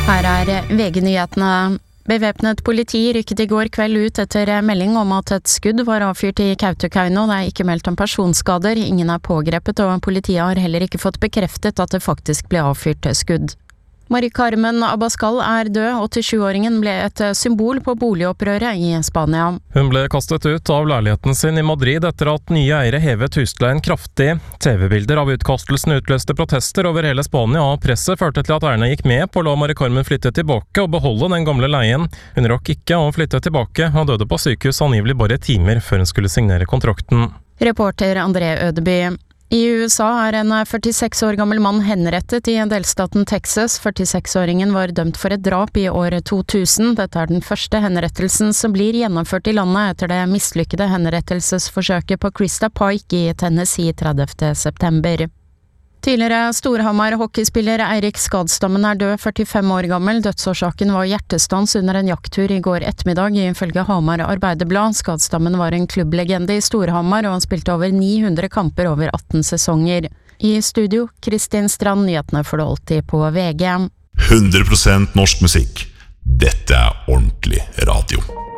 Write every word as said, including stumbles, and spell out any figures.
Her er V G-nyhetene. Bevæpnet politi rykket i går kveld ut etter melding om at et skudd var avfyrt i Kautokeino. Det er ikke meldt om personskader, ingen er pågrepet, og politiet har heller ikke fått bekreftet at det faktisk ble avfyrt skudd. Mari Carmen Abascal er død, åttisjuåringen ble et symbol på boligopprøret i Spania. Hun ble kastet ut av leiligheten sin i Madrid etter at nye eiere hevet husleien kraftig. T V-bilder av utkastelsen utløste protester over hele Spania, og presset førte til at eierne gikk med på å la Mari Carmen flytte tilbake og beholde den gamle leien. Hun rakk ikke å flytte tilbake, og døde på sykehus angivelig bare timer før hun skulle signere kontrakten. Reporter André Ødeby. I U S A er en førtiseks år gammel mann henrettet i delstaten Texas. førtiseksåringen var dømt for et drap i år to tusen. Dette er den første henrettelsen som blir gjennomført i landet etter det mislykkede henrettelsesforsøket på Krista Pike i Tennessee tredivte september. Tidligere Storhamar hockeyspiller Eirik Skadstammen er død, førtifem år gammel. Dødsårsaken var hjertestans under en jakttur i går ettermiddag, ifølge Hamar Arbeiderblad. Skadstammen var en klubblegende i Storhamar, og han spilte over ni hundre kamper over atten sesonger. I studio, Kristin Strand, nyhetene får du alltid på V G. hundre prosent norsk musikk. Dette er ordentlig radio.